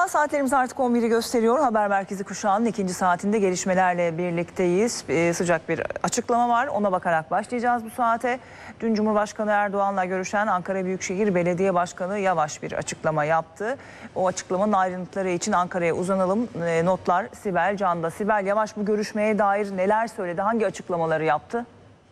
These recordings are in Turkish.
Saatlerimiz artık 11'i gösteriyor. Haber Merkezi kuşağının ikinci saatinde gelişmelerle birlikteyiz. Sıcak bir açıklama var. Ona bakarak başlayacağız bu saate. Dün Cumhurbaşkanı Erdoğan'la görüşen Ankara Büyükşehir Belediye Başkanı Yavaş bir açıklama yaptı. O açıklamanın ayrıntıları için Ankara'ya uzanalım. Notlar Sibel Can'da. Sibel, Yavaş bu görüşmeye dair neler söyledi? Hangi açıklamaları yaptı?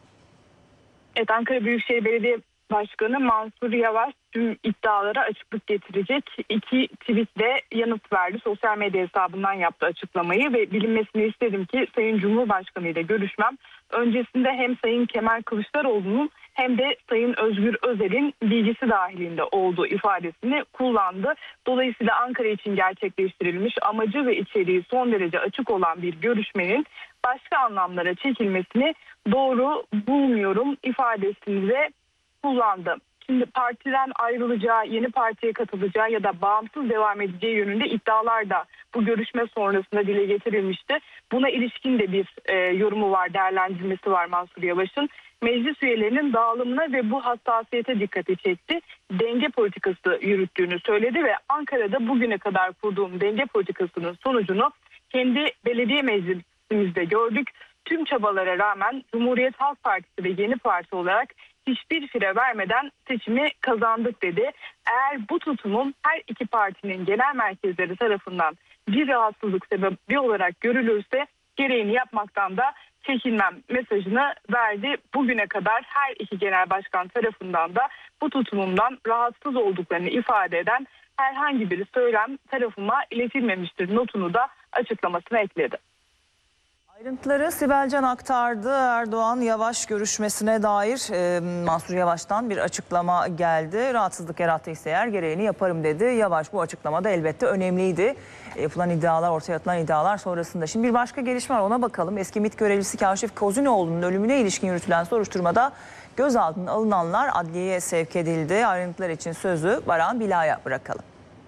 Evet, Ankara Büyükşehir Belediye Başkanı Mansur Yavaş tüm iddialara açıklık getirecek iki tweetle yanıt verdi. Sosyal medya hesabından yaptı açıklamayı ve bilinmesini istedim ki Sayın Cumhurbaşkanı ile görüşmem öncesinde hem Sayın Kemal Kılıçdaroğlu'nun hem de Sayın Özgür Özel'in bilgisi dahilinde olduğu ifadesini kullandı. Dolayısıyla Ankara için gerçekleştirilmiş, amacı ve içeriği son derece açık olan bir görüşmenin başka anlamlara çekilmesini doğru bulmuyorum ifadesini de kullandı. Şimdi partiden ayrılacağı, yeni partiye katılacağı ya da bağımsız devam edeceği yönünde iddialar da bu görüşme sonrasında dile getirilmişti. Buna ilişkin de bir yorumu var, değerlendirmesi var Mansur Yavaş'ın. Meclis üyelerinin dağılımına ve bu hassasiyete dikkati çekti. Denge politikası yürüttüğünü söyledi ve Ankara'da bugüne kadar kurduğum denge politikasının sonucunu kendi belediye meclisimizde gördük. Tüm çabalara rağmen Cumhuriyet Halk Partisi ve Yeni Parti olarak hiçbir fire vermeden seçimi kazandık dedi. Eğer bu tutumum her iki partinin genel merkezleri tarafından bir rahatsızlık sebebi olarak görülürse gereğini yapmaktan da çekinmem mesajını verdi. Bugüne kadar her iki genel başkan tarafından da bu tutumumdan rahatsız olduklarını ifade eden herhangi bir söylem tarafıma iletilmemiştir notunu da açıklamasına ekledi. Ayrıntıları Sibel Can aktardı. Erdoğan-Yavaş görüşmesine dair Mansur Yavaş'tan bir açıklama geldi. Rahatsızlık yarattıysa eğer gereğini yaparım dedi. Yavaş bu açıklamada elbette önemliydi. Yapılan iddialar, ortaya atılan iddialar sonrasında. Şimdi bir başka gelişme var, ona bakalım. Eski MİT görevlisi Kaşif Kozinoğlu'nun ölümüne ilişkin yürütülen soruşturmada gözaltına alınanlar adliyeye sevk edildi. Ayrıntılar için sözü Baran Bila'ya bırakalım.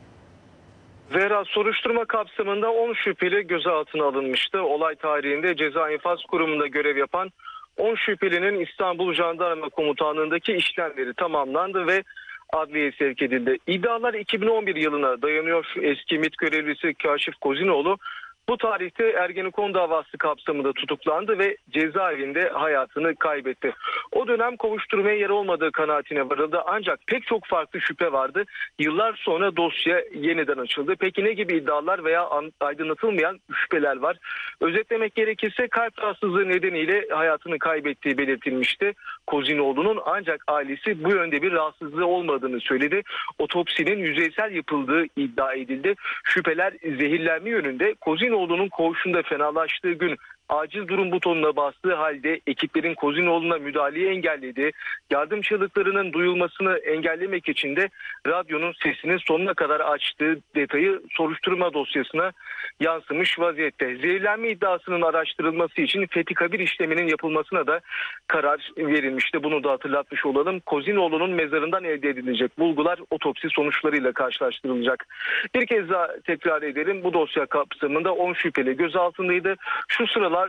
Zehra, soruşturma kapsamında 10 şüpheli gözaltına alınmıştı. Olay tarihinde Ceza İnfaz Kurumu'nda görev yapan 10 şüphelinin İstanbul Jandarma Komutanlığı'ndaki işlemleri tamamlandı ve adliyeye sevk edildi. İddialar 2011 yılına dayanıyor. Eski MİT görevlisi Kaşif Kozinoğlu bu tarihte Ergenekon davası kapsamında tutuklandı ve cezaevinde hayatını kaybetti. O dönem kovuşturmaya yer olmadığı kanaatine varıldı ancak pek çok farklı şüphe vardı. Yıllar sonra dosya yeniden açıldı. Peki ne gibi iddialar veya aydınlatılmayan şüpheler var? Özetlemek gerekirse kalp rahatsızlığı nedeniyle hayatını kaybettiği belirtilmişti Kozinoğlu'nun, ancak ailesi bu yönde bir rahatsızlığı olmadığını söyledi. Otopsinin yüzeysel yapıldığı iddia edildi. Şüpheler zehirlenme yönünde. Kozinoğlu'nun koğuşunda fenalaştığı gün acil durum butonuna bastığı halde ekiplerin Kozinoğlu'na müdahaleyi engelledi. Yardım çığlıklarının duyulmasını engellemek için de radyonun sesini sonuna kadar açtığı detayı soruşturma dosyasına yansımış vaziyette. Zehirlenme iddiasının araştırılması için fethi kabir işleminin yapılmasına da karar verilmişti. Bunu da hatırlatmış olalım. Kozinoğlu'nun mezarından elde edilecek bulgular otopsi sonuçlarıyla karşılaştırılacak. Bir kez daha tekrar edelim. Bu dosya kapsamında 10 şüpheli gözaltındaydı. Şu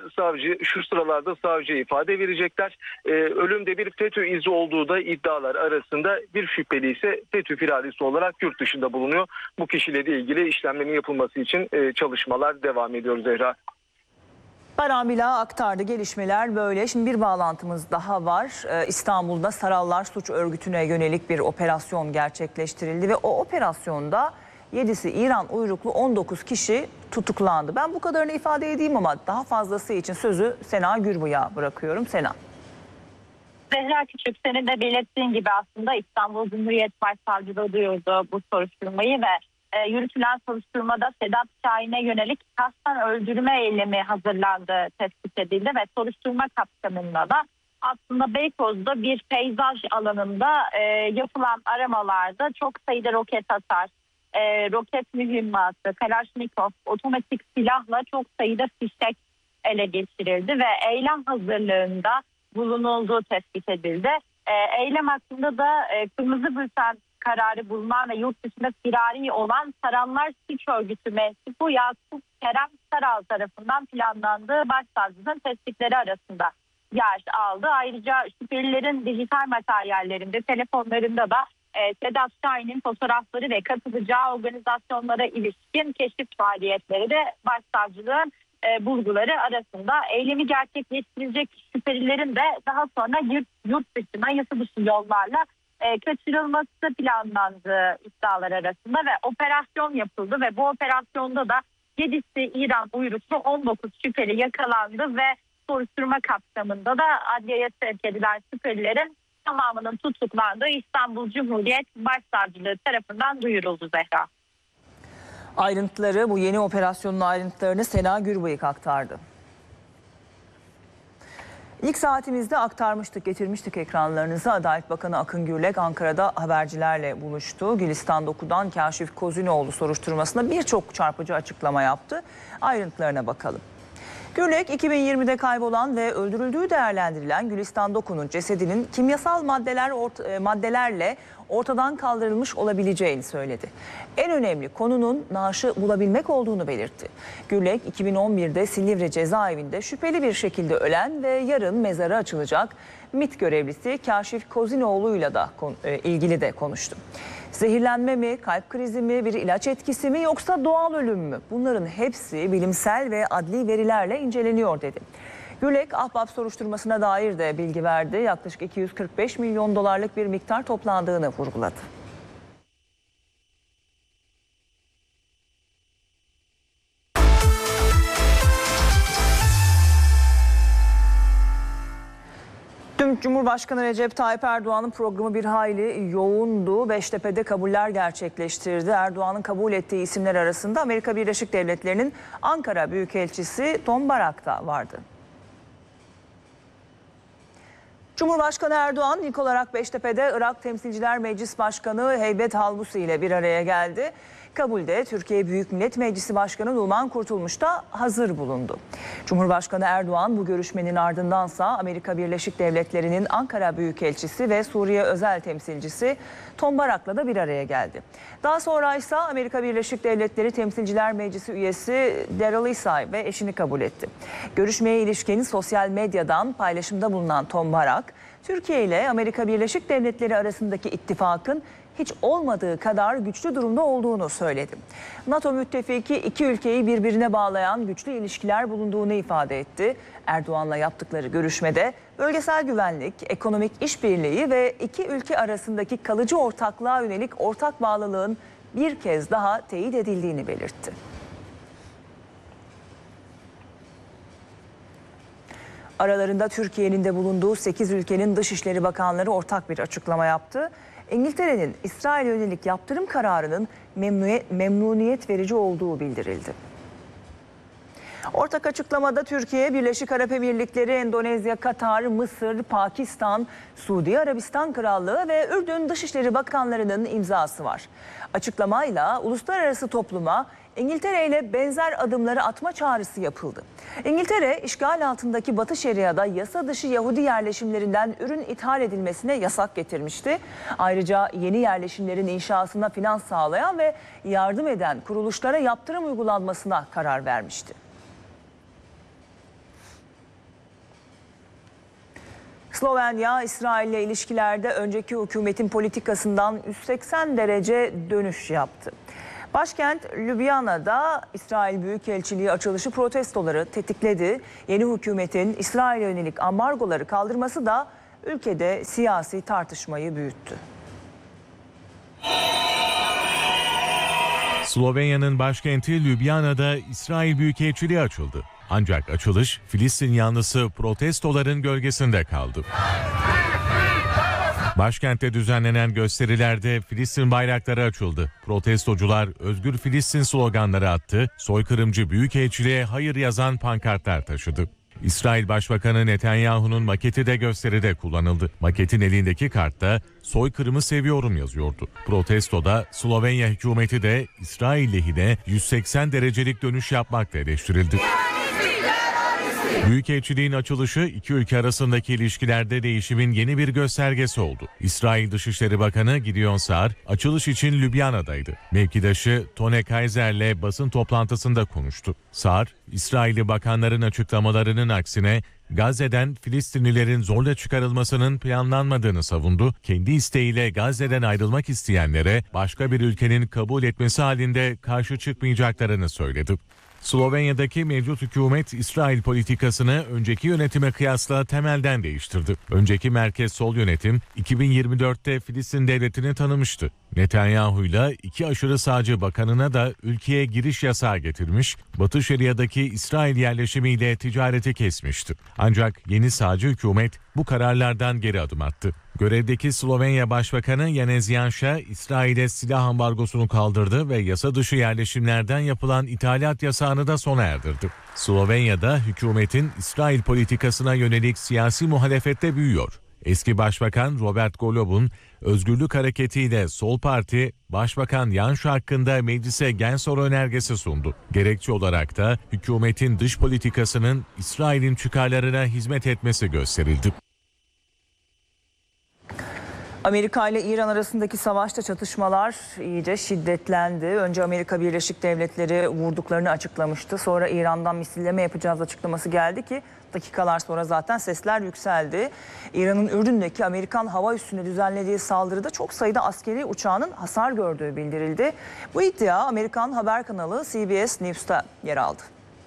sıralarda savcıya ifade verecekler. Ölümde bir FETÖ izi olduğu da iddialar arasında. Bir şüpheli ise FETÖ firarisi olarak yurt dışında bulunuyor. Bu kişiyle ilgili işlemlerin yapılması için çalışmalar devam ediyor Zehra. Baran Bila aktardı, gelişmeler böyle. Şimdi bir bağlantımız daha var. İstanbul'da Sarallar Suç Örgütü'ne yönelik bir operasyon gerçekleştirildi ve o operasyonda 7'si İran uyruklu 19 kişi tutuklandı. Ben bu kadarını ifade edeyim ama daha fazlası için sözü Sena Gürbü'ye bırakıyorum. Sena. Zehra Küçük, senin de belirttiğin gibi aslında İstanbul Cumhuriyet Başsavcılığı duyurdu bu soruşturmayı ve yürütülen soruşturmada Sedat Şahin'e yönelik kasten öldürme eylemi hazırlandığı tespit edildi ve soruşturma kapsamında da aslında Beykoz'da bir peyzaj alanında yapılan aramalarda çok sayıda roket atar, roket mühimmatı, Kalaşnikov, otomatik silahla çok sayıda fişek ele geçirildi ve eylem hazırlığında bulunulduğu tespit edildi. Eylem hakkında da kırmızı bülten kararı bulunan ve yurt dışında firari olan Sarallar Suç Örgütü mensubu Yakup Kerem Saral tarafından planlandığı başsavcının tespitleri arasında yer aldı. Ayrıca şüphelilerin dijital materyallerinde, telefonlarında da Sedat Şahin'in fotoğrafları ve katılacağı organizasyonlara ilişkin keşif faaliyetleri de başsavcılığın bulguları arasında. Eylemi gerçekleştirecek şüphelilerin de daha sonra yurt dışına, yasa dışı yollarla kaçırılması planlandığı iddialar arasında ve operasyon yapıldı ve bu operasyonda da 7'si İran uyruklu 19 şüpheli yakalandı ve soruşturma kapsamında da adliyeye sevk edilen şüphelilerin tamamının tutuklandığı İstanbul Cumhuriyet Başsavcılığı tarafından duyuruldu Zehra. Bu yeni operasyonun ayrıntılarını Sena Gürbıyık aktardı. İlk saatimizde aktarmıştık, getirmiştik ekranlarınıza. Adalet Bakanı Akın Gürlek Ankara'da habercilerle buluştu. Gülistan Doku'dan Kaşif Kozinoğlu soruşturmasında birçok çarpıcı açıklama yaptı. Ayrıntılarına bakalım. Gürlek 2020'de kaybolan ve öldürüldüğü değerlendirilen Gülistan Doku'nun cesedinin kimyasal maddelerle ortadan kaldırılmış olabileceğini söyledi. En önemli konunun naaşı bulabilmek olduğunu belirtti. Gürlek 2011'de Silivri cezaevinde şüpheli bir şekilde ölen ve yarın mezarı açılacak MİT görevlisi Kaşif Kozinoğlu'yla da ilgili de konuştu. Zehirlenme mi, kalp krizi mi, bir ilaç etkisi mi yoksa doğal ölüm mü? Bunların hepsi bilimsel ve adli verilerle inceleniyor dedi. Gürlek, Ahbap soruşturmasına dair de bilgi verdi. Yaklaşık 245 milyon dolarlık bir miktar toplandığını vurguladı. Dün Cumhurbaşkanı Recep Tayyip Erdoğan'ın programı bir hayli yoğundu. Beştepe'de kabuller gerçekleştirdi. Erdoğan'ın kabul ettiği isimler arasında Amerika Birleşik Devletleri'nin Ankara Büyükelçisi Tom Barak da vardı. Cumhurbaşkanı Erdoğan ilk olarak Beştepe'de Irak Temsilciler Meclis Başkanı Heybet Halbusi ile bir araya geldi. Kabulde Türkiye Büyük Millet Meclisi Başkanı Numan Kurtulmuş da hazır bulundu. Cumhurbaşkanı Erdoğan bu görüşmenin ardındansa Amerika Birleşik Devletleri'nin Ankara Büyükelçisi ve Suriye Özel Temsilcisi Tom Barak'la da bir araya geldi. Daha sonra ise Amerika Birleşik Devletleri Temsilciler Meclisi üyesi Daryl Isay ve eşini kabul etti. Görüşmeye ilişkin sosyal medyadan paylaşımda bulunan Tom Barak, Türkiye ile Amerika Birleşik Devletleri arasındaki ittifakın hiç olmadığı kadar güçlü durumda olduğunu söyledi. NATO müttefiki iki ülkeyi birbirine bağlayan güçlü ilişkiler bulunduğunu ifade etti. Erdoğan'la yaptıkları görüşmede bölgesel güvenlik, ekonomik işbirliği ve iki ülke arasındaki kalıcı ortaklığa yönelik ortak bağlılığın bir kez daha teyit edildiğini belirtti. Aralarında Türkiye'nin de bulunduğu 8 ülkenin Dışişleri Bakanları ortak bir açıklama yaptı. İngiltere'nin İsrail'e yönelik yaptırım kararının memnuniyet verici olduğu bildirildi. Ortak açıklamada Türkiye, Birleşik Arap Emirlikleri, Endonezya, Katar, Mısır, Pakistan, Suudi Arabistan Krallığı ve Ürdün Dışişleri Bakanlarının imzası var. Açıklamayla uluslararası topluma İngiltere ile benzer adımları atma çağrısı yapıldı. İngiltere, işgal altındaki Batı Şeria'da yasa dışı Yahudi yerleşimlerinden ürün ithal edilmesine yasak getirmişti. Ayrıca yeni yerleşimlerin inşasına finans sağlayan ve yardım eden kuruluşlara yaptırım uygulanmasına karar vermişti. Slovenya, İsrail'le ilişkilerde önceki hükümetin politikasından 180 derece dönüş yaptı. Başkent Ljubljana'da İsrail Büyükelçiliği açılışı protestoları tetikledi. Yeni hükümetin İsrail'e yönelik ambargoları kaldırması da ülkede siyasi tartışmayı büyüttü. Slovenya'nın başkenti Ljubljana'da İsrail Büyükelçiliği açıldı. Ancak açılış Filistin yanlısı protestoların gölgesinde kaldı. Başkentte düzenlenen gösterilerde Filistin bayrakları açıldı. Protestocular Özgür Filistin sloganları attı, soykırımcı büyükelçiliğe hayır yazan pankartlar taşıdı. İsrail Başbakanı Netanyahu'nun maketi de gösteride kullanıldı. Maketin elindeki kartta soykırımı seviyorum yazıyordu. Protestoda Slovenya hükümeti de İsrail lehine 180 derecelik dönüş yapmakla eleştirildi. Büyükelçiliğin açılışı iki ülke arasındaki ilişkilerde değişimin yeni bir göstergesi oldu. İsrail Dışişleri Bakanı Gideon Saar açılış için Ljubljana'daydı. Mevkidaşı Tone Kaiser'le basın toplantısında konuştu. Saar, İsrailli bakanların açıklamalarının aksine Gazze'den Filistinlilerin zorla çıkarılmasının planlanmadığını savundu. Kendi isteğiyle Gazze'den ayrılmak isteyenlere başka bir ülkenin kabul etmesi halinde karşı çıkmayacaklarını söyledi. Slovenya'daki mevcut hükümet İsrail politikasını önceki yönetime kıyasla temelden değiştirdi. Önceki merkez sol yönetim 2024'te Filistin devletini tanımıştı. Netanyahu'yla iki aşırı sağcı bakanına da ülkeye giriş yasağı getirmiş, Batı Şeria'daki İsrail yerleşimiyle ticareti kesmişti. Ancak yeni sağcı hükümet bu kararlardan geri adım attı. Görevdeki Slovenya Başbakanı Janez Janša, İsrail'e silah ambargosunu kaldırdı ve yasa dışı yerleşimlerden yapılan ithalat yasağını da sona erdirdi. Slovenya'da hükümetin İsrail politikasına yönelik siyasi muhalefette büyüyor. Eski Başbakan Robert Golob'un Özgürlük Hareketi ile Sol Parti, Başbakan Janša hakkında meclise gen soru önergesi sundu. Gerekçe olarak da hükümetin dış politikasının İsrail'in çıkarlarına hizmet etmesi gösterildi. Amerika ile İran arasındaki savaşta çatışmalar iyice şiddetlendi. Önce Amerika Birleşik Devletleri vurduklarını açıklamıştı. Sonra İran'dan misilleme yapacağız açıklaması geldi ki dakikalar sonra zaten sesler yükseldi. İran'ın Ürdün'deki Amerikan hava üssüne düzenlediği saldırıda çok sayıda askeri uçağının hasar gördüğü bildirildi. Bu iddia Amerikan haber kanalı CBS News'ta yer aldı.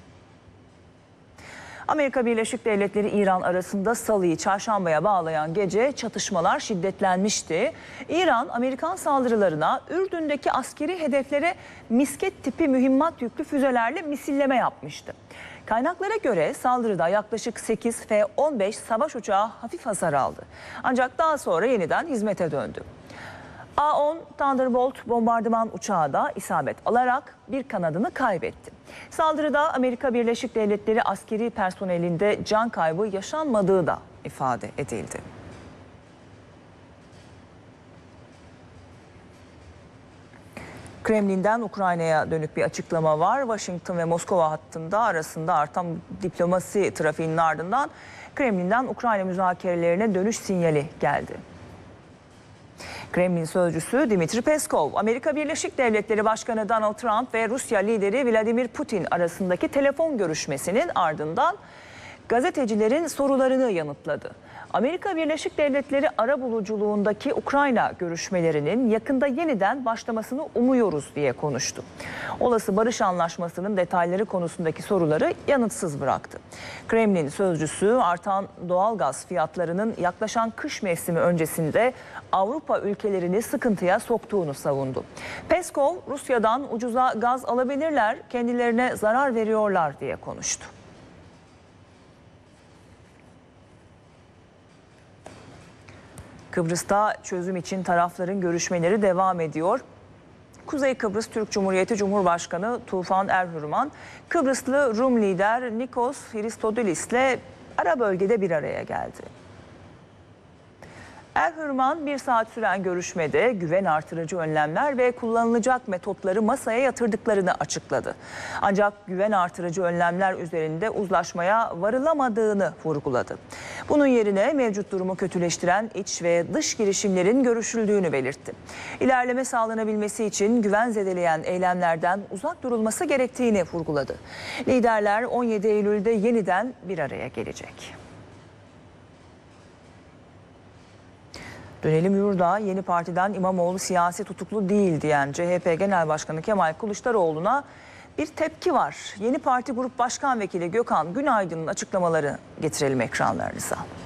Amerika Birleşik Devletleri İran arasında Salı'yı çarşambaya bağlayan gece çatışmalar şiddetlenmişti. İran, Amerikan saldırılarına Ürdün'deki askeri hedeflere misket tipi mühimmat yüklü füzelerle misilleme yapmıştı. Kaynaklara göre saldırıda yaklaşık 8 F-15 savaş uçağı hafif hasar aldı. Ancak daha sonra yeniden hizmete döndü. A-10 Thunderbolt bombardıman uçağı da isabet alarak bir kanadını kaybetti. Saldırıda Amerika Birleşik Devletleri askeri personelinde can kaybı yaşanmadığı da ifade edildi. Kremlin'den Ukrayna'ya dönük bir açıklama var. Washington ve Moskova hattında arasında artan diplomasi trafiğinin ardından Kremlin'den Ukrayna müzakerelerine dönüş sinyali geldi. Kremlin sözcüsü Dmitri Peskov, Amerika Birleşik Devletleri Başkanı Donald Trump ve Rusya lideri Vladimir Putin arasındaki telefon görüşmesinin ardından gazetecilerin sorularını yanıtladı. Amerika Birleşik Devletleri arabuluculuğundaki Ukrayna görüşmelerinin yakında yeniden başlamasını umuyoruz diye konuştu. Olası barış anlaşmasının detayları konusundaki soruları yanıtsız bıraktı. Kremlin sözcüsü artan doğalgaz fiyatlarının yaklaşan kış mevsimi öncesinde Avrupa ülkelerini sıkıntıya soktuğunu savundu. Peskov, Rusya'dan ucuza gaz alabilirler, kendilerine zarar veriyorlar diye konuştu. Kıbrıs'ta çözüm için tarafların görüşmeleri devam ediyor. Kuzey Kıbrıs Türk Cumhuriyeti Cumhurbaşkanı Tufan Erhürman, Kıbrıslı Rum lider Nikos Hristodoulos'le ara bölgede bir araya geldi. Erhürman bir saat süren görüşmede güven artırıcı önlemler ve kullanılacak metotları masaya yatırdıklarını açıkladı. Ancak güven artırıcı önlemler üzerinde uzlaşmaya varılamadığını vurguladı. Bunun yerine mevcut durumu kötüleştiren iç ve dış girişimlerin görüşüldüğünü belirtti. İlerleme sağlanabilmesi için güven zedeleyen eylemlerden uzak durulması gerektiğini vurguladı. Liderler 17 Eylül'de yeniden bir araya gelecek. Dönelim yurda. Yeni Parti'den İmamoğlu siyasi tutuklu değil diyen CHP Genel Başkanı Kemal Kılıçdaroğlu'na bir tepki var. Yeni Parti Grup Başkan Vekili Gökhan Günaydın'ın açıklamaları getirelim ekranlarınıza.